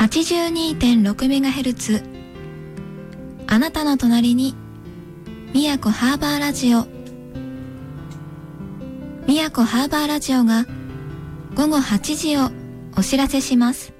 82.6MHz あなたの隣に宮古ハーバーラジオ。宮古ハーバーラジオが午後8時をお知らせします。